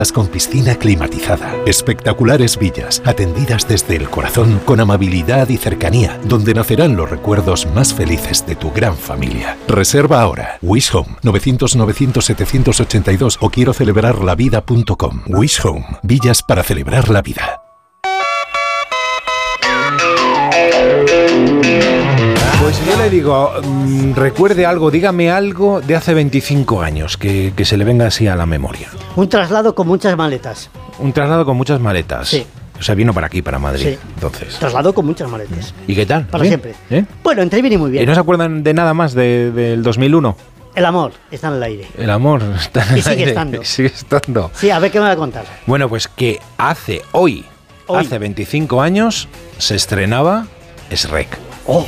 Con piscina climatizada, espectaculares villas, atendidas desde el corazón con amabilidad y cercanía, donde nacerán los recuerdos más felices de tu gran familia. Reserva ahora. Wish Home, 900-900-782 o quiero celebrarlavida.com. Wish Home, villas para celebrar la vida. Pues yo le digo, recuerde algo, dígame algo de hace 25 años que se le venga así a la memoria. Un traslado con muchas maletas. Un traslado con muchas maletas. Sí. O sea, vino para aquí, para Madrid, sí. Entonces. Traslado con muchas maletas. ¿Y qué tal? Para ¿Bien? siempre. Bueno, entre bien y muy bien. ¿Y no se acuerdan de nada más del 2001? El amor está en el aire. El amor está en el aire. Sigue estando. Sigue estando. Sí, a ver qué me va a contar. Bueno, pues que hace 25 años, se estrenaba Shrek. ¡Oh!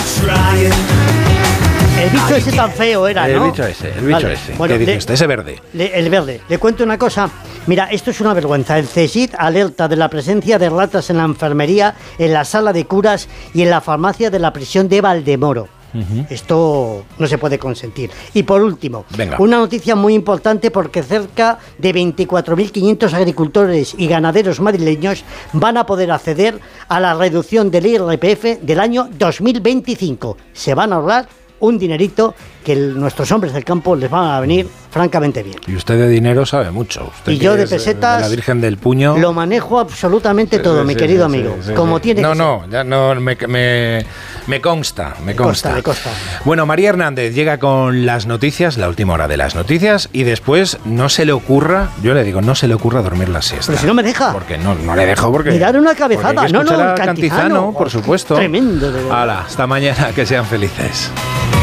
El bicho ese tan feo era, ¿no? El bicho ese. Bueno, ¿qué dice usted? Ese verde. El verde. Le cuento una cosa. Mira, esto es una vergüenza. El CSIC alerta de la presencia de ratas en la enfermería, en la sala de curas y en la farmacia de la prisión de Valdemoro. Esto no se puede consentir. Y por último, una noticia muy importante porque cerca de 24.500 agricultores y ganaderos madrileños van a poder acceder a la reducción del IRPF del año 2025. Se van a ahorrar un dinerito que nuestros hombres del campo les van a venir francamente bien. Y usted de dinero sabe mucho. Usted y yo de pesetas, de la Virgen del Puño, lo manejo absolutamente todo, mi querido amigo. Como tiene que ser. Ya no, me consta. Me consta. Bueno, María Hernández llega con las noticias, la última hora de las noticias, y después no se le ocurra, yo le digo, no se le ocurra dormir la siesta. Pero si no me deja. Porque no le dejo, porque... Mirar una cabezada, Cantizano, por supuesto. Tremendo. Hala, hasta mañana, que sean felices.